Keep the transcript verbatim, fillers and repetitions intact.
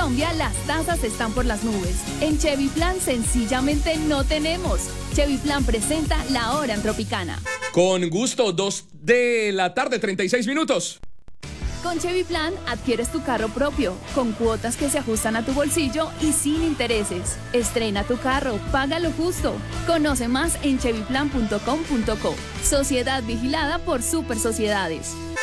Colombia las tasas están por las nubes. En Chevy Plan sencillamente no tenemos. Chevy Plan presenta La Hora en Tropicana. Con gusto, dos de la tarde, treinta y seis minutos. Con Chevy Plan adquieres tu carro propio, con cuotas que se ajustan a tu bolsillo y sin intereses. Estrena tu carro, paga lo justo. Conoce más en chevy plan punto com punto co. Sociedad vigilada por Super Sociedades.